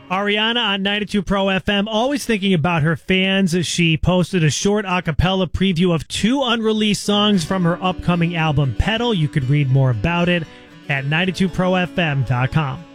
Ariana on 92 Pro FM, always thinking about her fans. She posted a short a cappella preview of 2 unreleased songs from her upcoming album, Pedal. You could read more about it at 92profm.com.